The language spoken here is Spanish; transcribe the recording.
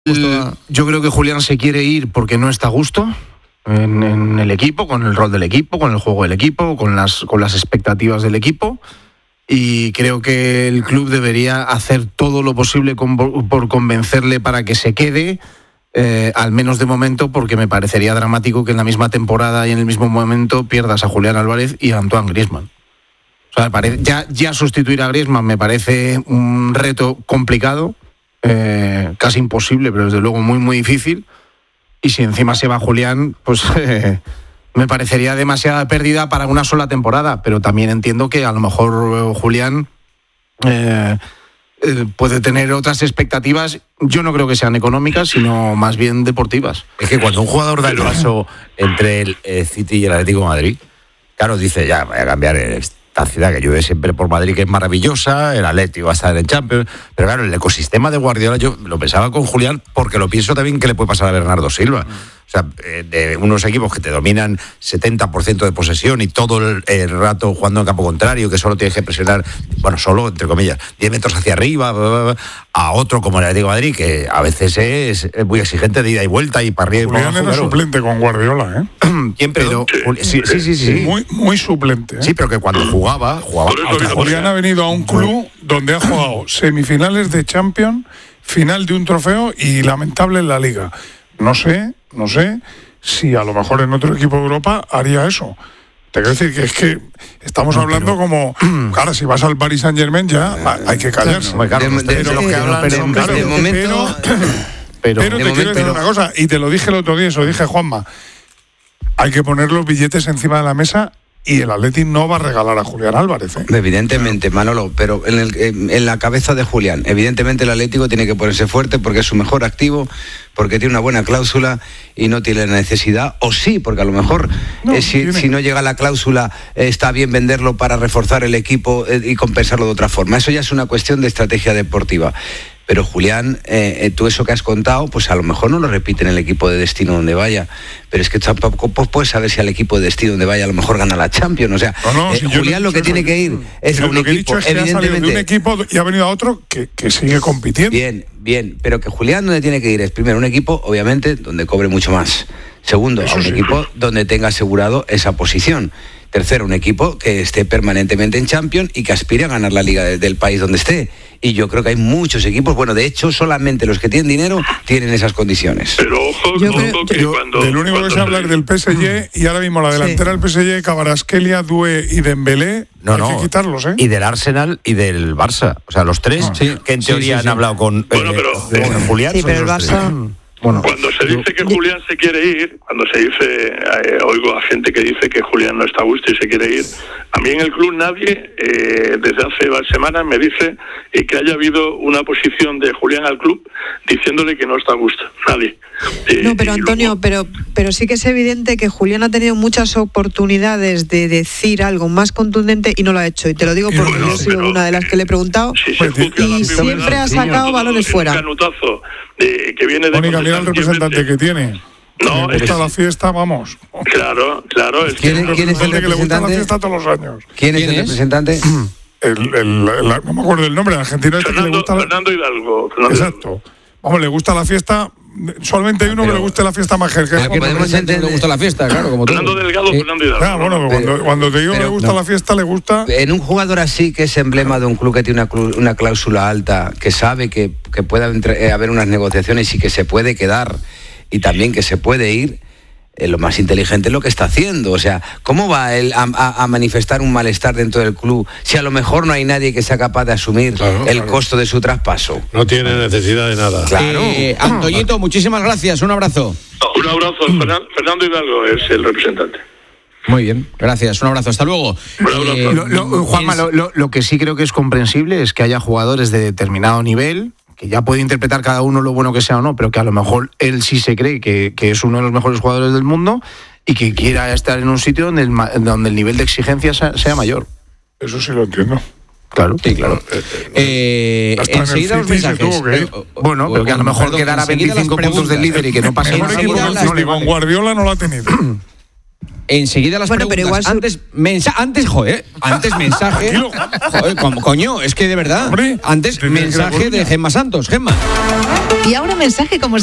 Yo creo que Julián se quiere ir porque no está a gusto en el equipo, con el rol del equipo, con el juego del equipo, con las expectativas del equipo. Y creo que el club debería hacer todo lo posible por convencerle para que se quede, al menos de momento, porque me parecería dramático que en la misma temporada y en el mismo momento pierdas a Julián Álvarez y a Antoine Griezmann. O sea, ya sustituir a Griezmann me parece un reto complicado, casi imposible, pero desde luego muy, muy difícil. Y si encima se va Julián, pues me parecería demasiada pérdida para una sola temporada. Pero también entiendo que a lo mejor Julián puede tener otras expectativas. Yo no creo que sean económicas, sino más bien deportivas. Es que cuando un jugador da el paso entre el City y el Atlético de Madrid, claro, dice, ya voy a cambiar esta ciudad que yo veo siempre por Madrid, que es maravillosa, el Atlético va a estar en Champions, pero claro, el ecosistema de Guardiola, yo lo pensaba con Julián, porque lo pienso también que le puede pasar a Bernardo Silva. O sea, de unos equipos que te dominan 70% de posesión y todo el rato jugando en campo contrario, que solo tienes que presionar, bueno, solo, entre comillas, 10 metros hacia arriba, a otro como el Atlético de Madrid, que a veces es muy exigente de ida y vuelta y para arriba y para abajo. Julián era suplente con Guardiola, ¿eh? ¿Quién, pero? Sí. Muy suplente, ¿eh? Sí, pero que cuando jugaba Julián ha venido a un club donde ha jugado semifinales de Champions, final de un trofeo y lamentable en la Liga. No sé si a lo mejor en otro equipo de Europa haría eso. Te quiero decir que es que estamos hablando como, claro, si vas al Paris Saint-Germain ya hay que callarse. Pero te quiero decir una cosa, y te lo dije el otro día, eso dije Juanma, hay que poner los billetes encima de la mesa. Y el Atleti no va a regalar a Julián Álvarez, ¿eh? Evidentemente, Manolo, pero en la cabeza de Julián, evidentemente el Atlético tiene que ponerse fuerte porque es su mejor activo, porque tiene una buena cláusula y no tiene la necesidad, o sí, porque a lo mejor si no llega la cláusula está bien venderlo para reforzar el equipo y compensarlo de otra forma. Eso ya es una cuestión de estrategia deportiva. Pero Julián, tú eso que has contado, pues a lo mejor no lo repite en el equipo de destino donde vaya, pero es que tampoco puedes saber si al equipo de destino donde vaya a lo mejor gana la Champions. O sea, si Julián lo que tiene que ir es a un equipo, es que evidentemente, ha salido de un equipo y ha venido a otro que sigue compitiendo. Bien, pero que Julián donde tiene que ir es primero un equipo, obviamente, donde cobre mucho más. Segundo, a un equipo donde tenga asegurado esa posición. Tercero, un equipo que esté permanentemente en Champions y que aspire a ganar la Liga del país donde esté. Y yo creo que hay muchos equipos, bueno, de hecho, solamente los que tienen dinero tienen esas condiciones. Pero ojo que cuando... Del único que se habla es del PSG y ahora mismo la delantera del PSG, Kvaratskhelia, Doué y Dembélé, hay que quitarlos, ¿eh? Y del Arsenal y del Barça. O sea, los tres que en teoría han hablado con Julián. Sí, pero el Barça... Cuando se dice que Julián se quiere ir, cuando se dice, oigo a gente que dice que Julián no está a gusto y se quiere ir, a mí en el club nadie, desde hace varias semanas, me dice que haya habido una posición de Julián al club diciéndole que no está a gusto. Nadie. No, pero Antonio, pero sí que es evidente que Julián ha tenido muchas oportunidades de decir algo más contundente y no lo ha hecho. Y te lo digo porque yo he sido una de las que le he preguntado y siempre ha sacado balones fuera. Canutazo que viene de... Mónica, mira el representante que tiene. No, le gusta la fiesta, vamos. Claro. ¿Quién es el representante? Que le gusta la fiesta todos los años. ¿Quién es el representante? No me acuerdo del nombre, el argentino que le gusta... Fernando Hidalgo. Exacto. Vamos, le gusta la fiesta... Solamente hay uno que le guste la fiesta más que ¿A qué representante le gusta la fiesta? Claro, como Fernando Delgado, Fernando Hidalgo. Bueno, cuando te digo que le gusta la fiesta, le gusta... En un jugador así, que es emblema de un club que tiene una cláusula alta, que sabe que puede haber unas negociaciones y que se puede quedar, y también que se puede ir, lo más inteligente es lo que está haciendo. O sea, ¿cómo va él a manifestar un malestar dentro del club si a lo mejor no hay nadie que sea capaz de asumir el costo de su traspaso? No tiene necesidad de nada. Claro. Antoñito, muchísimas gracias. Un abrazo. Un abrazo. Fernando Hidalgo es el representante. Muy bien, gracias. Un abrazo. Hasta luego. Juanma, lo que sí creo que es comprensible es que haya jugadores de determinado nivel, que ya puede interpretar cada uno lo bueno que sea o no, pero que a lo mejor él sí se cree que es uno de los mejores jugadores del mundo y que quiera estar en un sitio donde el nivel de exigencia sea mayor. Eso sí lo entiendo. Claro. Sí, claro. Enseguida los mensajes. Bueno, pero que a lo mejor quedara 25 puntos del líder y que no pase nada. Con Guardiola no lo ha tenido. Enseguida las preguntas. Pero igual antes mensaje. Joder, coño, es que de verdad. Hombre, antes mensaje de Gemma Santos. Gemma. Y ahora mensaje como